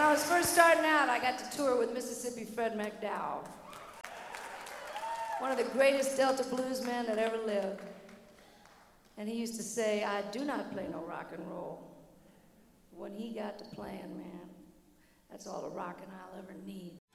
I was first starting out, I got to tour with Mississippi Fred McDowell, one of the greatest Delta bluesmen that ever lived. And he used to say, I do not play no rock and roll. When he got to playing, man, that's all the rockin' I'll ever need.